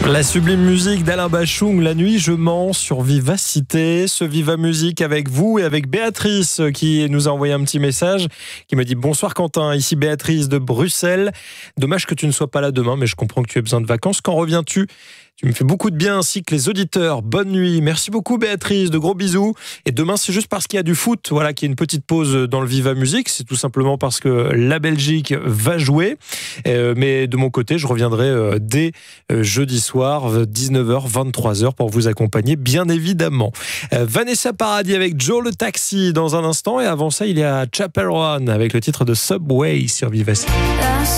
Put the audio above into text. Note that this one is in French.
La sublime musique d'Alain Bachung, La nuit je mens sur Vivacité. Ce Viva Musique avec vous et avec Béatrice qui nous a envoyé un petit message qui me dit: bonsoir Quentin, ici Béatrice de Bruxelles. Dommage que tu ne sois pas là demain, mais je comprends que tu aies besoin de vacances. Quand reviens-tu ? Tu me fais beaucoup de bien ainsi que les auditeurs. Bonne nuit. Merci beaucoup Béatrice, de gros bisous. Et demain, c'est juste parce qu'il y a du foot, voilà, qu'il y a une petite pause dans le Viva Musique. C'est tout simplement parce que la Belgique va jouer. Mais de mon côté, je reviendrai dès jeudi soir, 19h, 23h pour vous accompagner, bien évidemment. Vanessa Paradis avec Joe le Taxi dans un instant. Et avant ça, il y a Chapel Roan avec le titre de Subway sur Vivacité.